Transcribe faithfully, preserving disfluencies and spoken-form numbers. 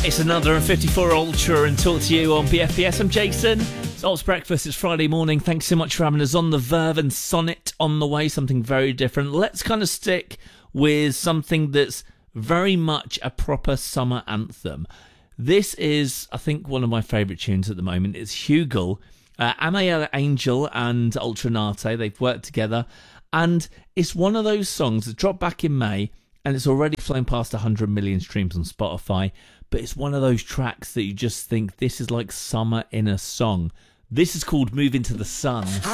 It's another fifty-four Ultra and Talk to You on B F B S. I'm Jason. It's Ops Breakfast. It's Friday morning. Thanks so much for having us on the Verve and Sonnet on the way. Something very different. Let's kind of stick with something that's very much a proper summer anthem. This is, I think, one of my favourite tunes at the moment. It's Hugel, uh, Amael Angel and Ultranate. They've worked together. And it's one of those songs that dropped back in May and it's already flown past one hundred million streams on Spotify. But it's one of those tracks that you just think this is like summer in a song. This is called Move Into the Sun.